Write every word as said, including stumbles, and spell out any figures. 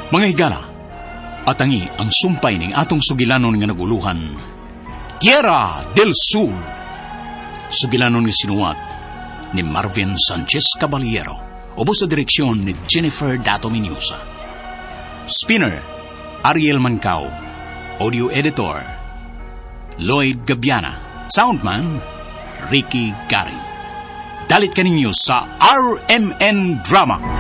Mga higala, atangi ang sumpay ning atong sugilanon nga naguluhan. Tierra del Sur. Sugilanon ni sinuwat ni Marvin Sanchez Caballero, ubos sa direksyon ni Jennifer Dato Minyosa. Spinner, Ariel Mancao. Audio editor, Lloyd Gabiana. Soundman, Ricky Garing. Dalit kaninyo sa R M N Drama.